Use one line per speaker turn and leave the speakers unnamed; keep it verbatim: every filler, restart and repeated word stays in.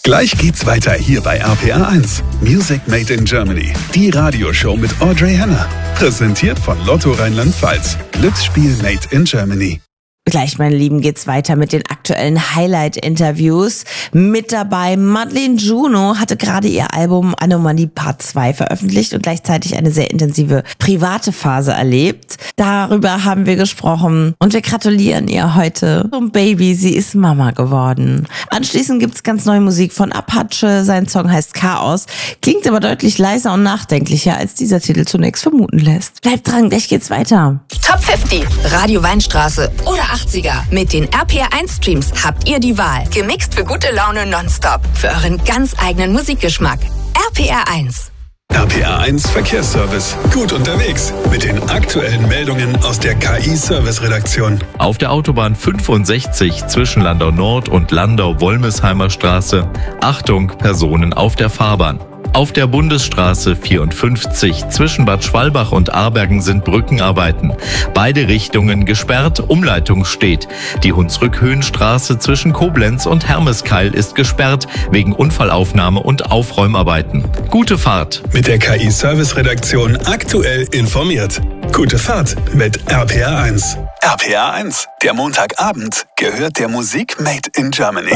Gleich geht's weiter hier bei R P R eins. Music Made in Germany. Die Radioshow mit Audrey Henner. Präsentiert von Lotto Rheinland-Pfalz. Glücksspiel Made in Germany.
Gleich, meine Lieben, geht's weiter mit den aktuellen Highlight-Interviews. Mit dabei Madeleine Juno hatte gerade ihr Album Anomalie Part zwei veröffentlicht und gleichzeitig eine sehr intensive private Phase erlebt. Darüber haben wir gesprochen und wir gratulieren ihr heute zum Baby. Sie ist Mama geworden. Anschließend gibt's ganz neue Musik von Apache. Sein Song heißt Chaos, klingt aber deutlich leiser und nachdenklicher, als dieser Titel zunächst vermuten lässt. Bleibt dran, gleich geht's weiter.
Top fünfzig, Radio Weinstraße oder achtziger. Mit den R P R eins Streams habt ihr die Wahl. Gemixt für gute Laune nonstop. Für euren ganz eigenen Musikgeschmack. R P R eins.
R P R eins Verkehrsservice. Gut unterwegs mit den aktuellen Meldungen aus der K I-Service-Redaktion.
Auf der Autobahn fünfundsechzig zwischen Landau Nord und Landau-Wolmesheimer Straße. Achtung, Personen auf der Fahrbahn. Auf der Bundesstraße vierundfünfzig zwischen Bad Schwalbach und Aarbergen sind Brückenarbeiten. Beide Richtungen gesperrt, Umleitung steht. Die Hunsrück-Höhenstraße zwischen Koblenz und Hermeskeil ist gesperrt wegen Unfallaufnahme und Aufräumarbeiten. Gute Fahrt.
Mit der K I-Service-Redaktion aktuell informiert. Gute Fahrt mit R P R eins. R P R eins, der Montagabend, gehört der Musik Made in Germany.